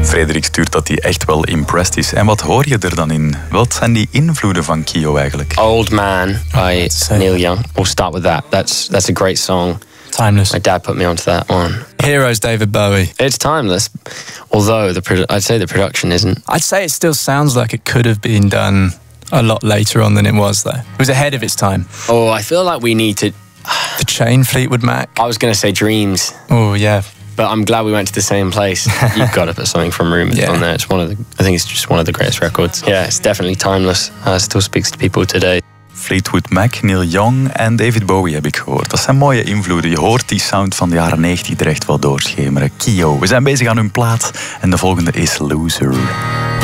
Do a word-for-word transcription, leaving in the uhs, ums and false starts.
Frederik stuurt dat hij echt wel impressed is. En wat hoor je er dan in? Wat zijn die invloeden van Kyo eigenlijk? Old Man by Neil Young. We'll start with that. That's that's a great song. Timeless. My dad put me onto that one. Heroes, David Bowie. It's timeless, although the produ- I'd say the production isn't. I'd say it still sounds like it could have been done a lot later on than it was, though. It was ahead of its time. Oh, I feel like we need to... The Chain, Fleetwood Mac. I was going to say Dreams. Oh, yeah. But I'm glad we went to the same place. You've got to put something from Rumours Yeah. on there. It's one of the, I think it's just one of the greatest records. Yeah, it's definitely timeless. Uh, still speaks to people today. Fleetwood Mac, Neil Young en David Bowie heb ik gehoord. Dat zijn mooie invloeden. Je hoort die sound van de jaren negentig er echt wel doorschemeren. Kyo, we zijn bezig aan hun plaat en de volgende is Loser.